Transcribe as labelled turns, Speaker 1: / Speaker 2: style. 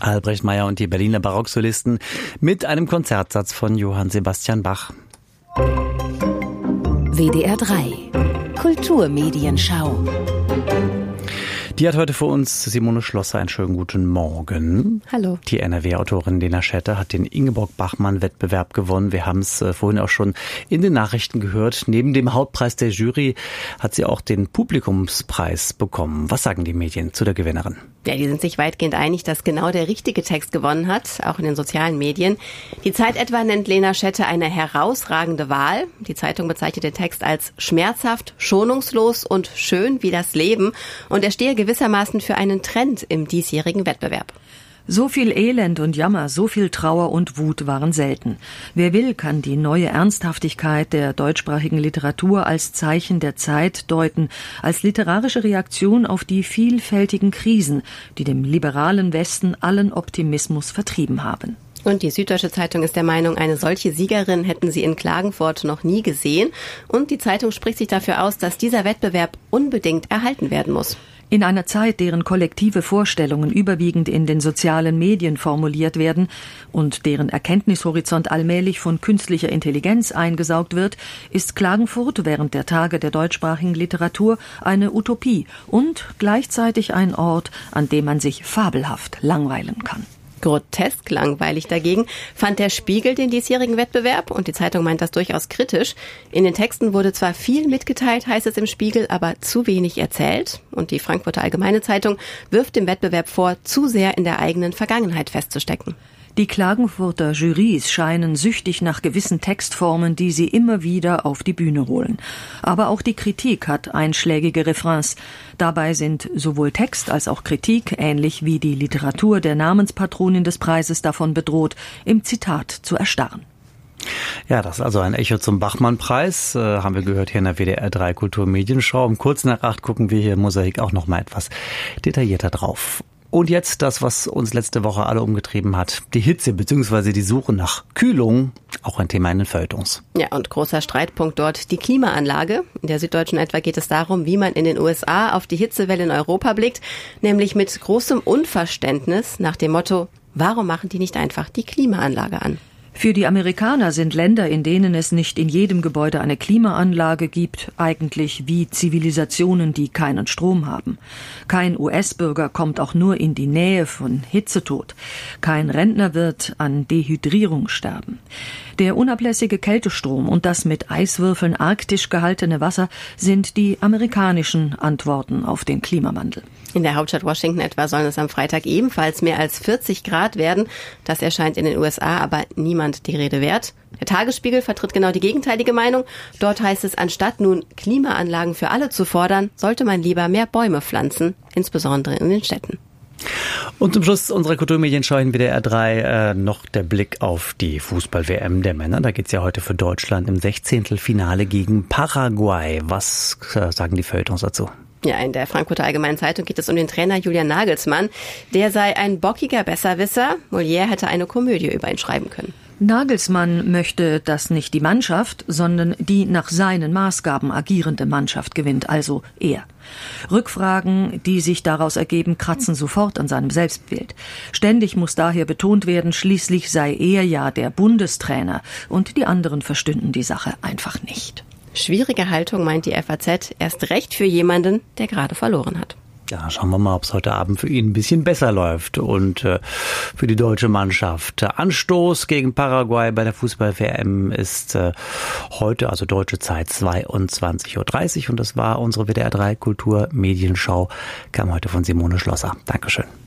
Speaker 1: Albrecht Meyer und die Berliner Barocksolisten mit einem Konzertsatz von Johann Sebastian Bach.
Speaker 2: WDR 3 Kulturmedienschau.
Speaker 1: Die hat heute für uns Simone Schlosser. Einen schönen guten Morgen.
Speaker 2: Hallo.
Speaker 1: Die NRW-Autorin Lena Schetter hat den Ingeborg-Bachmann-Wettbewerb gewonnen. Wir haben es vorhin auch schon in den Nachrichten gehört. Neben dem Hauptpreis der Jury hat sie auch den Publikumspreis bekommen. Was sagen die Medien zu der Gewinnerin?
Speaker 3: Ja, die sind sich weitgehend einig, dass genau der richtige Text gewonnen hat, auch in den sozialen Medien. Die Zeit etwa nennt Lena Schetter eine herausragende Wahl. Die Zeitung bezeichnet den Text als schmerzhaft, schonungslos und schön wie das Leben. Und er stehe gewissermaßen für einen Trend im diesjährigen Wettbewerb.
Speaker 4: So viel Elend und Jammer, so viel Trauer und Wut waren selten. Wer will, kann die neue Ernsthaftigkeit der deutschsprachigen Literatur als Zeichen der Zeit deuten, als literarische Reaktion auf die vielfältigen Krisen, die dem liberalen Westen allen Optimismus vertrieben haben.
Speaker 3: Und die Süddeutsche Zeitung ist der Meinung, eine solche Siegerin hätten sie in Klagenfurt noch nie gesehen. Und die Zeitung spricht sich dafür aus, dass dieser Wettbewerb unbedingt erhalten werden muss.
Speaker 4: In einer Zeit, deren kollektive Vorstellungen überwiegend in den sozialen Medien formuliert werden und deren Erkenntnishorizont allmählich von künstlicher Intelligenz eingesaugt wird, ist Klagenfurt während der Tage der deutschsprachigen Literatur eine Utopie und gleichzeitig ein Ort, an dem man sich fabelhaft langweilen kann.
Speaker 3: Grotesk langweilig dagegen fand der Spiegel den diesjährigen Wettbewerb und die Zeitung meint das durchaus kritisch. In den Texten wurde zwar viel mitgeteilt, heißt es im Spiegel, aber zu wenig erzählt. Und die Frankfurter Allgemeine Zeitung wirft dem Wettbewerb vor, zu sehr in der eigenen Vergangenheit festzustecken.
Speaker 4: Die Klagenfurter Jurys scheinen süchtig nach gewissen Textformen, die sie immer wieder auf die Bühne holen. Aber auch die Kritik hat einschlägige Refrains. Dabei sind sowohl Text als auch Kritik, ähnlich wie die Literatur der Namenspatronin des Preises, davon bedroht, im Zitat zu erstarren.
Speaker 1: Ja, das ist also ein Echo zum Bachmann-Preis, haben wir gehört hier in der WDR 3 Kulturmedienschau. Um kurz nach 8 gucken wir hier im Mosaik auch noch mal etwas detaillierter drauf. Und jetzt das, was uns letzte Woche alle umgetrieben hat. Die Hitze bzw. die Suche nach Kühlung, auch ein Thema in den Feuilletons.
Speaker 3: Ja, und großer Streitpunkt dort die Klimaanlage. In der Süddeutschen etwa geht es darum, wie man in den USA auf die Hitzewelle in Europa blickt, nämlich mit großem Unverständnis nach dem Motto, warum machen die nicht einfach die Klimaanlage an?
Speaker 4: Für die Amerikaner sind Länder, in denen es nicht in jedem Gebäude eine Klimaanlage gibt, eigentlich wie Zivilisationen, die keinen Strom haben. Kein US-Bürger kommt auch nur in die Nähe von Hitzetod. Kein Rentner wird an Dehydrierung sterben. Der unablässige Kältestrom und das mit Eiswürfeln arktisch gehaltene Wasser sind die amerikanischen Antworten auf den Klimawandel.
Speaker 3: In der Hauptstadt Washington etwa sollen es am Freitag ebenfalls mehr als 40 Grad werden. Das erscheint in den USA aber niemand die Rede wert. Der Tagesspiegel vertritt genau die gegenteilige Meinung. Dort heißt es, anstatt nun Klimaanlagen für alle zu fordern, sollte man lieber mehr Bäume pflanzen, insbesondere in den Städten.
Speaker 1: Und zum Schluss unserer Kulturmedienschau in WDR 3 noch der Blick auf die Fußball-WM der Männer. Da geht's ja heute für Deutschland im 16. Finale gegen Paraguay. Was sagen die Feuilletons dazu?
Speaker 3: Ja, in der Frankfurter Allgemeinen Zeitung geht es um den Trainer Julian Nagelsmann. Der sei ein bockiger Besserwisser. Molière hätte eine Komödie über ihn schreiben können.
Speaker 4: Nagelsmann möchte, dass nicht die Mannschaft, sondern die nach seinen Maßgaben agierende Mannschaft gewinnt, also er. Rückfragen, die sich daraus ergeben, kratzen sofort an seinem Selbstbild. Ständig muss daher betont werden, schließlich sei er ja der Bundestrainer und die anderen verstünden die Sache einfach nicht.
Speaker 3: Schwierige Haltung, meint die FAZ, erst recht für jemanden, der gerade verloren hat.
Speaker 1: Ja, schauen wir mal, ob es heute Abend für ihn ein bisschen besser läuft und für die deutsche Mannschaft. Anstoß gegen Paraguay bei der Fußball-WM ist heute, also deutsche Zeit, 22:30 Uhr und das war unsere WDR 3 Kulturmedienschau, kam heute von Simone Schlosser. Dankeschön.